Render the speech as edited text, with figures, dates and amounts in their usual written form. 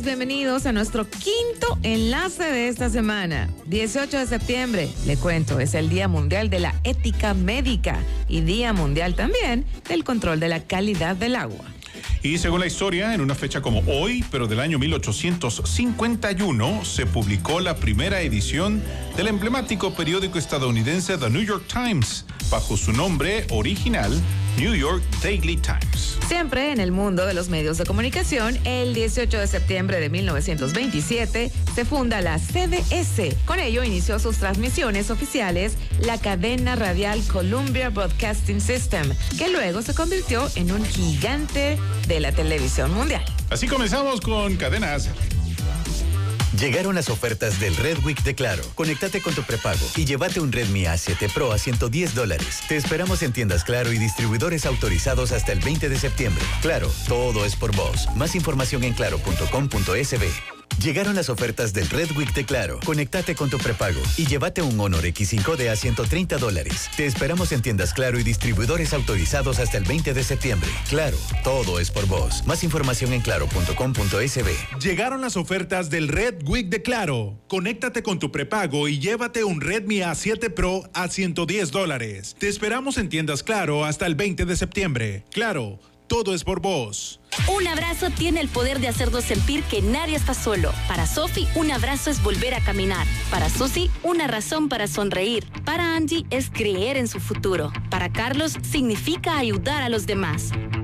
bienvenidos a nuestro quinto enlace de esta semana. 18 de septiembre, le cuento, es el Día Mundial de la Ética Médica y Día Mundial también del control de la calidad del agua. Y según la historia, en una fecha como hoy, pero del año 1851, se publicó la primera edición del emblemático periódico estadounidense The New York Times, bajo su nombre original, New York Daily Times. Siempre en el mundo de los medios de comunicación, el 18 de septiembre de 1927 se funda la CBS. Con ello inició sus transmisiones oficiales la cadena radial Columbia Broadcasting System, que luego se convirtió en un gigante de la televisión mundial. Así comenzamos con Cadenas. Llegaron las ofertas del Red Week de Claro. Conéctate con tu prepago y llévate un Redmi A7 Pro a $110. Te esperamos en tiendas Claro y distribuidores autorizados hasta el 20 de septiembre. Claro, todo es por vos. Más información en claro.com.sb. Llegaron las ofertas del Red Week de Claro. Conéctate con tu prepago y llévate un Honor X5D a $130. Te esperamos en tiendas Claro y distribuidores autorizados hasta el 20 de septiembre. Claro, todo es por vos. Más información en claro.com.sb. Llegaron las ofertas del Red Week de Claro. Conéctate con tu prepago y llévate un Redmi A7 Pro a $110. Te esperamos en tiendas Claro hasta el 20 de septiembre. Claro, todo es por vos. Un abrazo tiene el poder de hacernos sentir que nadie está solo. Para Sofi, un abrazo es volver a caminar. Para Susi, una razón para sonreír. Para Angie, es creer en su futuro. Para Carlos, significa ayudar a los demás.